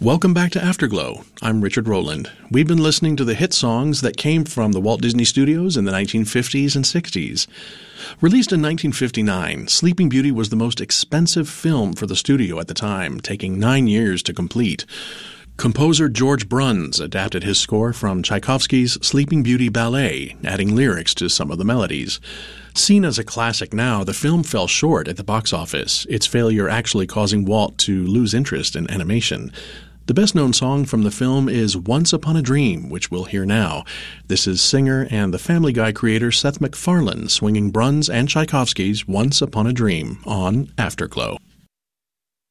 Welcome back to Afterglow. I'm Richard Rowland. We've been listening to the hit songs that came from the Walt Disney Studios in the 1950s and 60s. Released in 1959, Sleeping Beauty was the most expensive film for the studio at the time, taking 9 years to complete. Composer George Bruns adapted his score from Tchaikovsky's Sleeping Beauty Ballet, adding lyrics to some of the melodies. Seen as a classic now, the film fell short at the box office, its failure actually causing Walt to lose interest in animation. The best-known song from the film is Once Upon a Dream, which we'll hear now. This is singer and the Family Guy creator Seth MacFarlane swinging Bruns and Tchaikovsky's Once Upon a Dream on Afterglow.